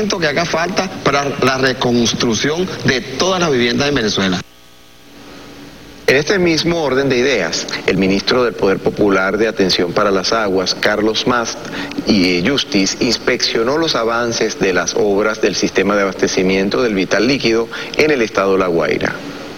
presupuesto que haga falta para la reconstrucción de todas las viviendas en Venezuela. En este mismo orden de ideas, el ministro del Poder Popular de Atención para las Aguas, Carlos Mast y Justice, inspeccionó los avances de las obras del sistema de abastecimiento del vital líquido en el estado La Guaira.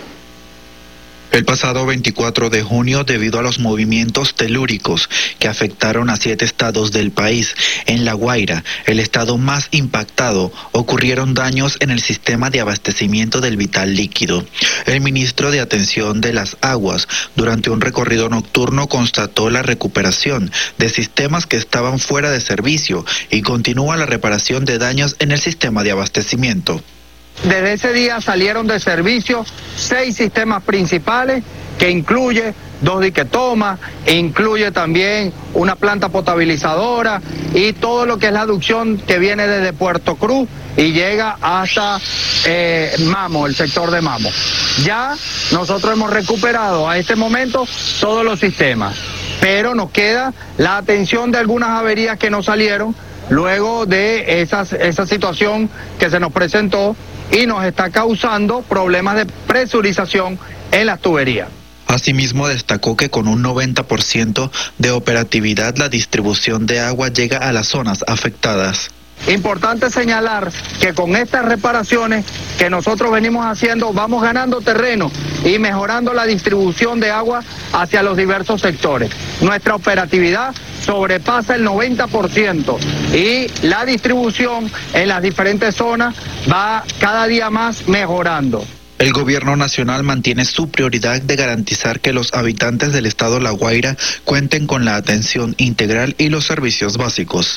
El pasado 24 de junio, debido a los movimientos telúricos que afectaron a 7 estados del país, en La Guaira, el estado más impactado, ocurrieron daños en el sistema de abastecimiento del vital líquido. El ministro de Atención de las Aguas, durante un recorrido nocturno, constató la recuperación de sistemas que estaban fuera de servicio y continúa la reparación de daños en el sistema de abastecimiento. Desde ese día salieron de servicio 6 sistemas principales, que incluye 2 diquetomas, incluye también una planta potabilizadora y todo lo que es la aducción que viene desde Puerto Cruz y llega hasta Mamo, el sector de Mamo. Ya nosotros hemos recuperado a este momento todos los sistemas, pero nos queda la atención de algunas averías que no salieron luego de esa situación que se nos presentó y nos está causando problemas de presurización en las tuberías. Asimismo, destacó que con un 90% de operatividad la distribución de agua llega a las zonas afectadas. Importante señalar que con estas reparaciones que nosotros venimos haciendo vamos ganando terreno y mejorando la distribución de agua hacia los diversos sectores. Nuestra operatividad sobrepasa el 90% y la distribución en las diferentes zonas va cada día más mejorando. El gobierno nacional mantiene su prioridad de garantizar que los habitantes del estado La Guaira cuenten con la atención integral y los servicios básicos.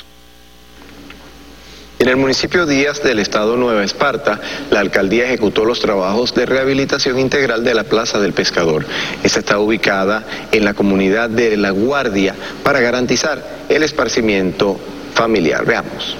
En el municipio Díaz del estado Nueva Esparta, la alcaldía ejecutó los trabajos de rehabilitación integral de la Plaza del Pescador. Esta está ubicada en la comunidad de La Guardia para garantizar el esparcimiento familiar. Veamos.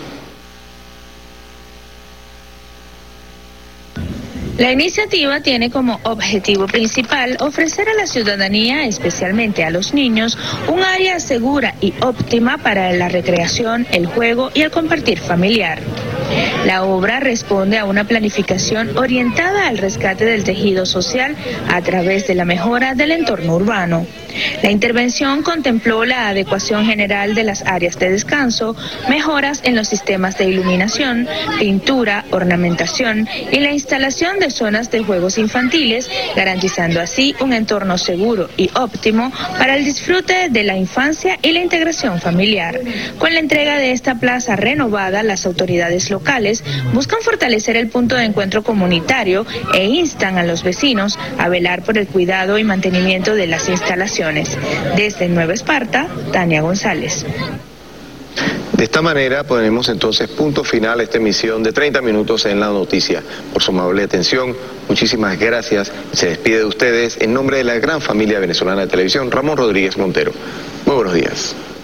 La iniciativa tiene como objetivo principal ofrecer a la ciudadanía, especialmente a los niños, un área segura y óptima para la recreación, el juego y el compartir familiar. La obra responde a una planificación orientada al rescate del tejido social a través de la mejora del entorno urbano. La intervención contempló la adecuación general de las áreas de descanso, mejoras en los sistemas de iluminación, pintura, ornamentación y la instalación de zonas de juegos infantiles, garantizando así un entorno seguro y óptimo para el disfrute de la infancia y la integración familiar. Con la entrega de esta plaza renovada, las autoridades locales buscan fortalecer el punto de encuentro comunitario e instan a los vecinos a velar por el cuidado y mantenimiento de las instalaciones. Desde Nueva Esparta, Tania González. De esta manera ponemos entonces punto final a esta emisión de 30 minutos en la noticia. Por su amable atención, muchísimas gracias. Se despide de ustedes en nombre de la gran familia venezolana de televisión, Ramón Rodríguez Montero. Muy buenos días.